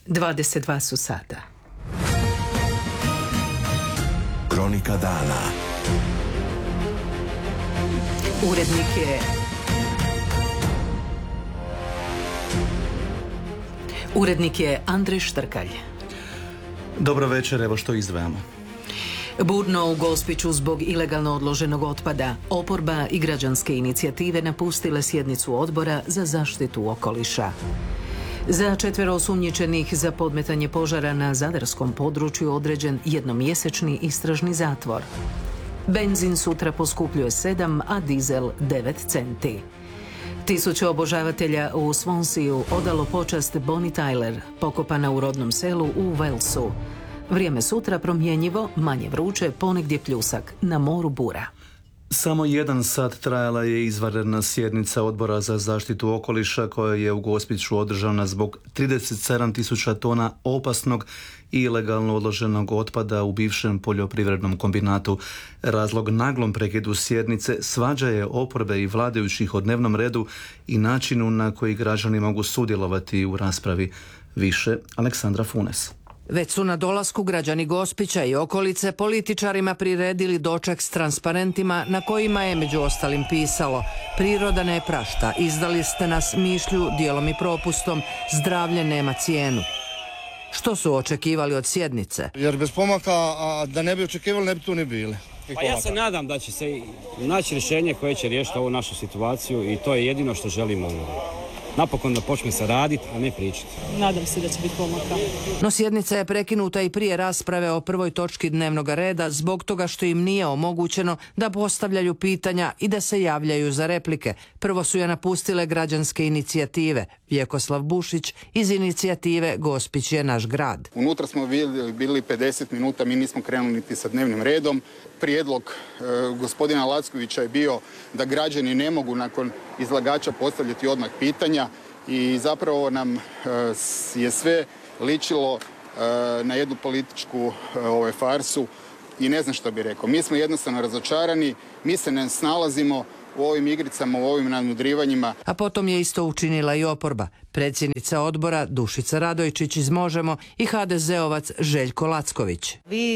22 su sata. Kronika dana. Urednik je Andrej Štrkalj. Dobro večer, evo što izdvajamo. Burno u Gospiću zbog ilegalno odloženog otpada. Oporba i građanske inicijative napustile sjednicu odbora za zaštitu okoliša. Za 4 osumnjičenih za podmetanje požara na zadarskom području određen jednomjesečni istražni zatvor. Benzin sutra poskupljuje 7, a dizel 9 centi. 1000 obožavatelja u Swanseu odalo počast Bonnie Tyler, pokopana u rodnom selu u Walesu. Vrijeme sutra promjenjivo, manje vruće, ponegdje pljusak, na moru bura. Samo 1 sat trajala je izvanredna sjednica Odbora za zaštitu okoliša koja je u Gospiću održana zbog 37.000 tona opasnog i ilegalno odloženog otpada u bivšem poljoprivrednom kombinatu. Razlog naglom prekidu sjednice svađa je oporbe i vladajućih o dnevnom redu i načinu na koji građani mogu sudjelovati u raspravi. Više Aleksandra Funes. Već su na dolasku građani Gospića i okolice političarima priredili doček s transparentima na kojima je među ostalim pisalo: priroda ne prašta, izdali ste nas mišlju, dijelom i propustom, zdravlje nema cijenu. Što su očekivali od sjednice? Jer bez pomaka, a da ne bi očekivali, ne bi tu ni bili. Pa ja se nadam da će se naći rješenje koje će riješiti ovu našu situaciju i to je jedino što želimo. Napokon da počne se raditi, a ne pričati. Nadam se da će biti pomaka. No sjednica je prekinuta i prije rasprave o prvoj točki dnevnog reda zbog toga što im nije omogućeno da postavljaju pitanja i da se javljaju za replike. Prvo su je napustile građanske inicijative. Vjekoslav Bušić iz inicijative Gospić je naš grad. Unutra smo bili 50 minuta, mi nismo krenuli niti sa dnevnim redom. Prijedlog gospodina Lackovića je bio da građani ne mogu nakon izlagača postavljati odmah pitanja i zapravo nam je sve ličilo na jednu političku farsu i ne znam što bih rekao. Mi smo jednostavno razočarani, mi se ne snalazimo u ovim igricama, u ovim nadmudrivanjima. A potom je isto učinila i oporba. Predsjednica odbora Dušica Radojčić iz Možemo i HDZ-ovac Željko Lacković. Vi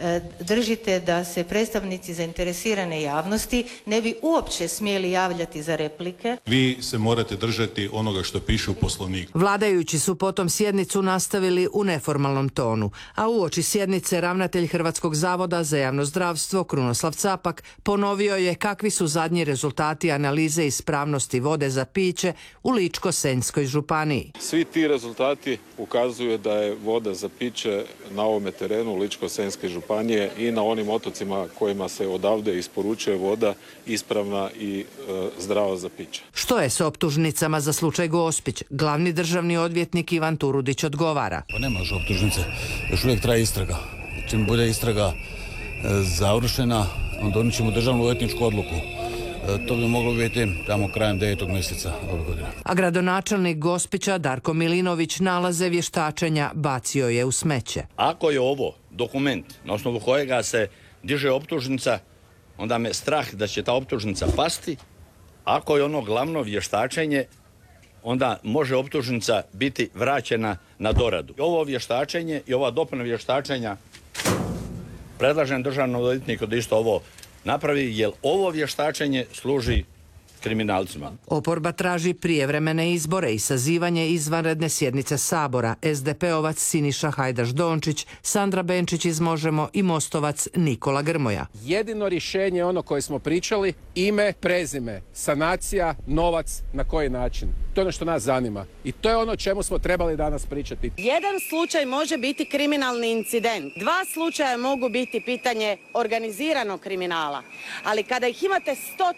držite da se predstavnici zainteresirane javnosti ne bi uopće smjeli javljati za replike. Vi se morate držati onoga što piše u Poslovniku. Vladajući su potom sjednicu nastavili u neformalnom tonu, a uoči sjednice ravnatelj Hrvatskog zavoda za javno zdravstvo Krunoslav Capak ponovio je kakvi su zadnji rezultati analize ispravnosti vode za piće u Ličko-senjskoj županiji. Svi ti rezultati ukazuju da je voda za piće na ovome terenu Ličko-senjske županije i na onim otocima kojima se odavde isporučuje voda ispravna i zdrava za piće. Što je s optužnicama za slučaj Gospić? Glavni državni odvjetnik Ivan Turudić odgovara. Pa nema još optužnice, još uvijek traje istraga. Čim bude istraga završena, onda donijet ćemo državnu odvjetničku odluku. To bi moglo biti tamo krajem 9. mjeseca ove godine. A gradonačelnik Gospića Darko Milinović nalaze vještačenja bacio je u smeće. Ako je ovo dokument na osnovu kojega se diže optužnica, onda me strah da će ta optužnica pasti. Ako je ono glavno vještačenje, onda može optužnica biti vraćena na doradu. Ovo vještačenje i ova dopuna vještačenja predlažem državnom odvjetniku da isto ovo napravi, jer ovo vještačenje služi kriminalcima. Oporba traži prijevremene izbore i sazivanje izvanredne sjednice Sabora. SDP-ovac Siniša Hajdaš-Dončić, Sandra Benčić iz Možemo i Mostovac Nikola Grmoja. Jedino rješenje je ono koje smo pričali, ime, prezime, sanacija, novac, na koji način. To je ono što nas zanima i to je ono o čemu smo trebali danas pričati. Jedan slučaj može biti kriminalni incident. 2 slučaja mogu biti pitanje organiziranog kriminala. Ali kada ih imate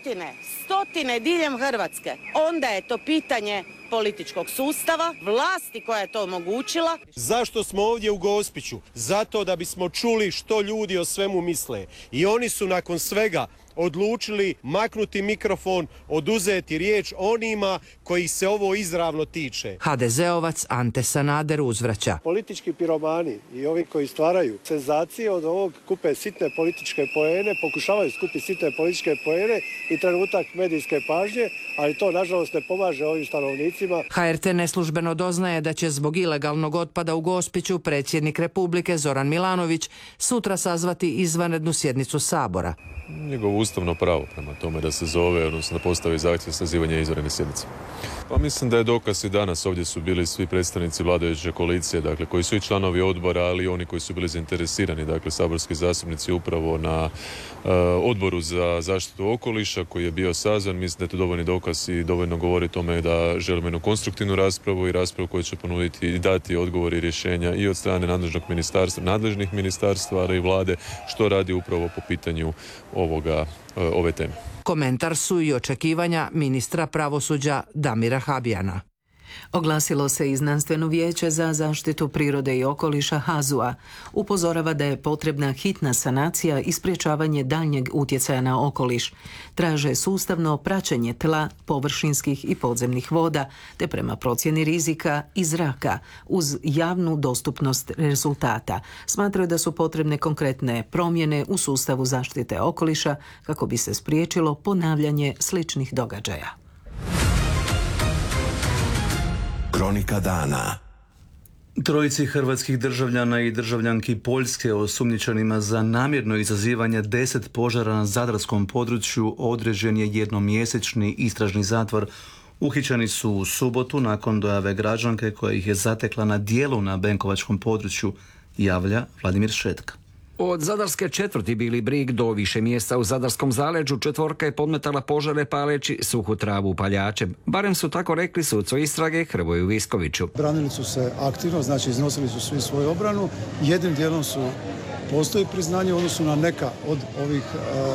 stotine diljem Hrvatske, onda je to pitanje političkog sustava, vlasti koja je to omogućila. Zašto smo ovdje u Gospiću? Zato da bismo čuli što ljudi o svemu misle. I oni su nakon svega odlučili maknuti mikrofon, oduzeti riječ onima koji se ovo izravno tiče. HDZ-ovac Ante Sanader uzvraća. Politički piromani i ovi koji stvaraju senzacije od ovog kupe sitne političke poene, pokušavaju skupiti sitne političke poene i trenutak medijske pažnje, ali to nažalost ne pomaže ovim stanovnicima. HRT neslužbeno doznaje da će zbog ilegalnog otpada u Gospiću predsjednik Republike Zoran Milanović sutra sazvati izvanrednu sjednicu Sabora. Njegovo ustavno pravo prema tome da se zove, odnosno da postavi zahtjev sazivanja izvanredne sjednice. Pa mislim da je dokaz i danas. Ovdje su bili svi predstavnici vladajuće koalicije, dakle koji su i članovi odbora, ali i oni koji su bili zainteresirani, dakle saborski zastupnici upravo na odboru za zaštitu okoliša koji je bio sazvan. Mislim da je to dovoljni dokaz i dovoljno govori tome da želimo jednu konstruktivnu raspravu i raspravu koju će ponuditi i dati odgovori i rješenja i od strane nadležnih ministarstva, ali i vlade što radi upravo po pitanju ove teme. Komentar su i očekivanja ministra pravosuđa Damira Habijana. Oglasilo se i Znanstveno vijeće za zaštitu prirode i okoliša HAZU-a. Upozorava da je potrebna hitna sanacija i sprječavanje daljnjeg utjecaja na okoliš. Traže sustavno praćenje tla, površinskih i podzemnih voda, te prema procjeni rizika i zraka, uz javnu dostupnost rezultata. Smatraju da su potrebne konkretne promjene u sustavu zaštite okoliša kako bi se spriječilo ponavljanje sličnih događaja. Kronika dana. Trojici hrvatskih državljana i državljanki Poljske osumnjičenima za namjerno izazivanje 10 požara na zadarskom području određen je jednomjesečni istražni zatvor. Uhićeni su u subotu nakon dojave građanke koja ih je zatekla na djelu na Benkovačkom području, javlja Vladimir Šetka. Od zadarske četvrti Bili Brig do više mjesta u zadarskom zaleđu četvorka je podmetala požare paleći suhu travu upaljačem. Barem su tako rekli sucu istrage Hrvoju Viskoviću. Branili su se aktivno, znači iznosili su svi svoju obranu. Jednim dijelom postoji priznanje u odnosu na neka od ovih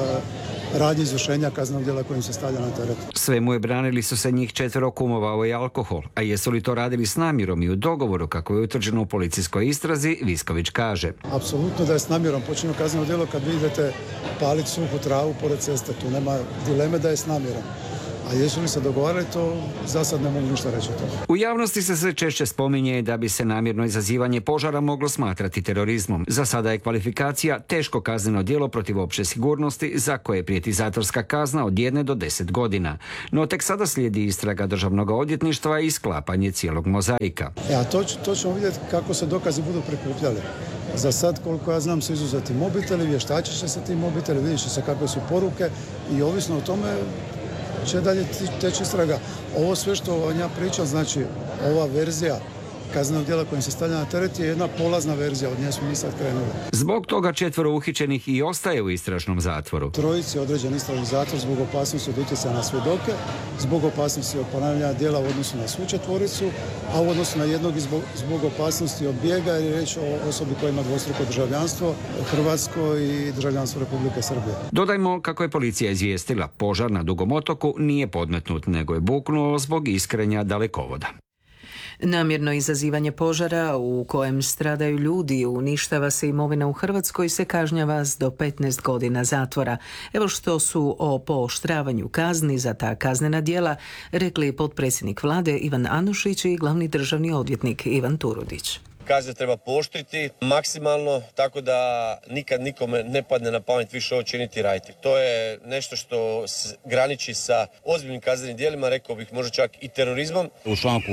radnji izvršenja kaznenog djela kojim se stavlja na teret. Svemu je branili su se njih 4 kumovao i alkohol, a jesu li to radili s namjerom i u dogovoru kako je utvrđeno u policijskoj istrazi, Visković kaže. Apsolutno da je s namjerom počinio kazneno djelo kad vidite paliti suhu travu pored ceste, tu nema dileme da je s namjerom. A jesu li se dogovarali, to za sad ne mogu ništa reći o tome. U javnosti se sve češće spominje da bi se namjerno izazivanje požara moglo smatrati terorizmom. Za sada je kvalifikacija teško kazneno djelo protiv opće sigurnosti za koje prijeti zatvorska kazna od 1 do 10 godina. No tek sada slijedi istraga državnog odvjetništva i sklapanje cijelog mozaika. A to ćemo vidjeti kako se dokazi budu prikupljali. Za sad, koliko ja znam, su izuzeti mobiteli, vještačit će se ti mobiteli, vidjet će se kakve su poruke i ovisno o tome će dalje teći istraga. Ovo sve što vam ja pričam, znači ova verzija kaznenog djela kojim se stavlja na teret je jedna polazna verzija, od nje smo mi sad krenuli. Zbog toga 4 uhićenih i ostaje u istražnom zatvoru. Trojici određen istražni zatvor zbog opasnosti od utjecaja na svjedoke, zbog opasnosti od ponavljanja djela u odnosu na svu četvoricu, a u odnosu na jednog zbog opasnosti od bijega, jer je riječ o osobi koja ima dvostruko državljanstvo, hrvatsko i državljanstvo Republike Srbije. Dodajmo kako je policija izvijestila, požar na Dugom otoku nije podmetnut, nego je buknuo zbog iskrenja dalekovoda. Namjerno izazivanje požara u kojem stradaju ljudi i uništava se imovina u Hrvatskoj se kažnjava s do 15 godina zatvora. Evo što su o pooštravanju kazni za ta kaznena djela rekli potpredsjednik vlade Ivan Anušić i glavni državni odvjetnik Ivan Turudić. Kazne treba pooštriti maksimalno, tako da nikad nikome ne padne na pamet više ovo činiti i raditi. To je nešto što graniči sa ozbiljnim kaznenim djelima, rekao bih možda čak i terorizmom. U članku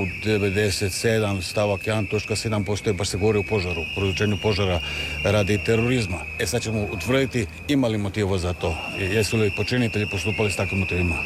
97 stavak 1 točka 7 postoje, baš se govori o požaru, prouzročenju požara radi terorizma. Sad ćemo utvrditi ima li motiva za to, jesu li počinitelji postupali s takvim motivima.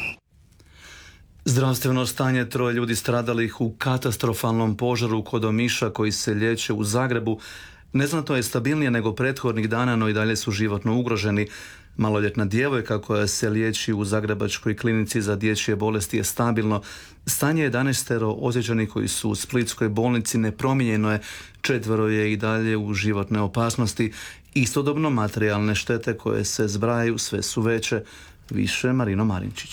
Zdravstveno stanje 3 ljudi stradalih u katastrofalnom požaru kod Omiša koji se liječe u Zagrebu neznatno je stabilnije nego prethodnih dana, no i dalje su životno ugroženi. Maloljetna djevojka koja se liječi u Zagrebačkoj klinici za dječje bolesti je stabilno. Stanje 11 ozlijeđenih koji su u Splitskoj bolnici nepromijenjeno je, 4 je i dalje u životnoj opasnosti. Istodobno materijalne štete koje se zbrajaju sve su veće. Više Marino Marinčić.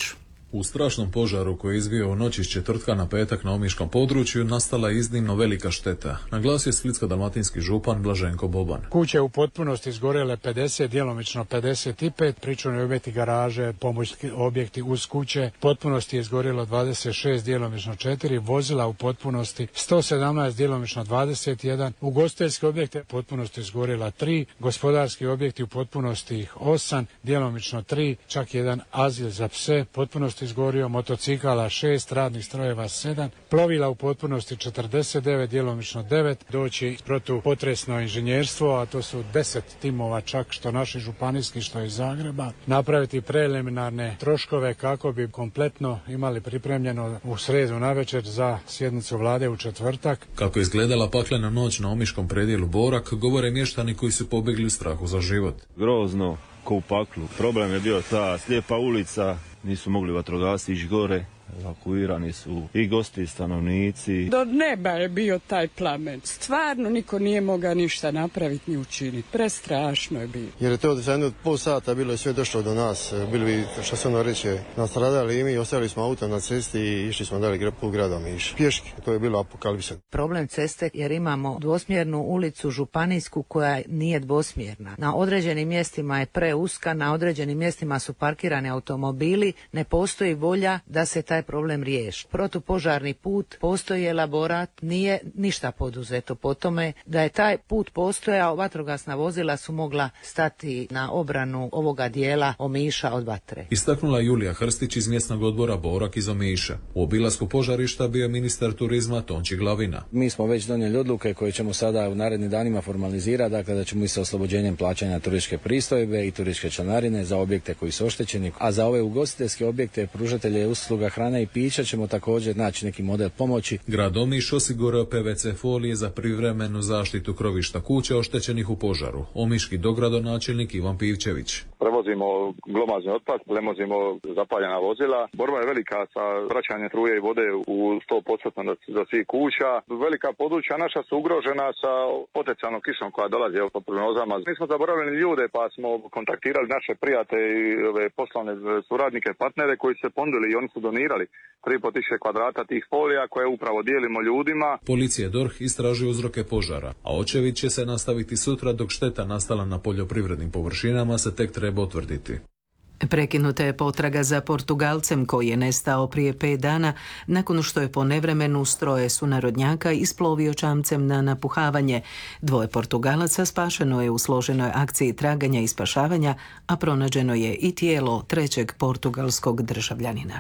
U strašnom požaru koji je izbio u noći s četvrtka na petak na omiškom području nastala je iznimno velika šteta, naglasio je splitsko-dalmatinski župan Blaženko Boban. Kuće u potpunosti izgorjele 50, djelomično 55, pričuvni objekti, garaže, pomoćni objekti uz kuće. U potpunosti je izgorjelo 26, djelomično 4, vozila u potpunosti 117, djelomično 21, ugostiteljski objekte u potpunosti izgorjela 3, gospodarski objekti u potpunosti 8, djelomično 3, čak jedan azil za pse potpunosti izgorio, motocikala 6, radnih strojeva 7, plovila u potpunosti 49, djelomično 9, doći protupotresno inženjerstvo, a to su 10 timova čak, što naši županijski, što iz Zagreba, napraviti preliminarne troškove kako bi kompletno imali pripremljeno u sredu navečer za sjednicu vlade u četvrtak. Kako je izgledala paklena noć na omiškom predjelu Borak, govore mještani koji su pobjegli u strahu za život. Grozno, ko u paklu. Problem je bio ta slijepa ulica, nisu mogli vatrogasci ići gore, evakuirani su i gosti i stanovnici. Do neba je bio taj plamen. Stvarno niko nije mogao ništa napraviti ni učiniti. Prestrašno je bilo. Jer je to za jedno pol sata bilo je sve došlo do nas. Bili bi, što se ono reče, nastradali i mi, ostavili smo auto na cesti i išli smo dalje po gradom Omiš. Pješki, to je bilo apokalipsa. Problem ceste jer imamo dvosmjernu ulicu županijsku koja nije dvosmjerna. Na određenim mjestima je preuska, na određenim mjestima su parkirani automobili, ne postoji volja da se taj problem riješi. Protupožarni put, postoji elaborat, nije ništa poduzeto po tome. Da je taj put postojao, vatrogasna vozila su mogla stati na obranu ovoga dijela Omiša od vatre. Istaknula Julija Hrstić iz mjesnog odbora Borak iz Omiša. U obilasku požarišta bio ministar turizma Tonči Glavina. Mi smo već donijeli odluke koje ćemo sada u narednim danima formalizirati, dakle da ćemo i sa oslobođenjem plaćanja turističke pristojbe i turističke članarine za objekte koji su oštećeni, a za ove ugostiteljske objekte pružatelje usluga hrane i pića ćemo također naći neki model pomoći. Grad Omiš osigurao PVC folije za privremenu zaštitu krovišta kuća oštećenih u požaru. Omiški dogradonačelnik Ivan Pivčević. Prevozimo glomazni otpad, prevozimo zapaljena vozila. Borba je velika sa vraćanjem struje i vode u 100% za svih kuća. Velika područja naša su ugrožena sa potencijalnom kišom koja dolazi po prognozama. Mi smo zaboravili ljude pa smo kontaktirali naše prijatelje i poslovne suradnike, partnere koji su se ponudili i oni su donirali 3.500 kvadrata tih folija koje upravo dijelimo ljudima. Policija i DORH istražuju uzroke požara, a očevid će se nastaviti sutra dok šteta nastala na poljoprivrednim površinama se tek treba utvrditi. Prekinuta je potraga za Portugalcem koji je nestao prije 5 dana nakon što je po nevremenu s 3 sunarodnjaka isplovio čamcem na napuhavanje. 2 Portugalaca spašeno je u složenoj akciji traganja i spašavanja, a pronađeno je i tijelo 3. portugalskog državljanina.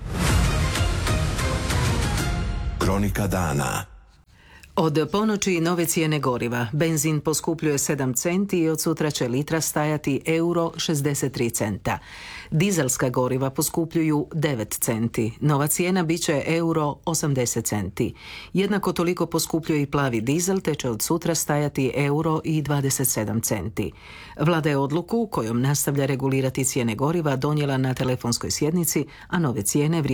Kronika dana. Od ponoći nove cijene goriva. Benzin poskupljuje 7 centi i od sutra će litra stajati €63 centa. Dizelska goriva poskupljuju 9 centi. Nova cijena bit će €80 centi. Jednako toliko poskupljuje i plavi dizel, te će od sutra stajati €27 centi. Vlada je odluku kojom nastavlja regulirati cijene goriva donijela na telefonskoj sjednici, a nove cijene